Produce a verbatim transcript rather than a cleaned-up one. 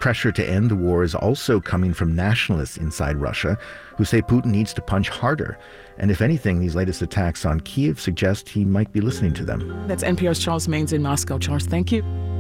pressure to end the war is also coming from nationalists inside Russia who say Putin needs to punch harder. And if anything, these latest attacks on Kyiv suggest he might be listening to them. That's N P R's Charles Maynes in Moscow. Charles, thank you.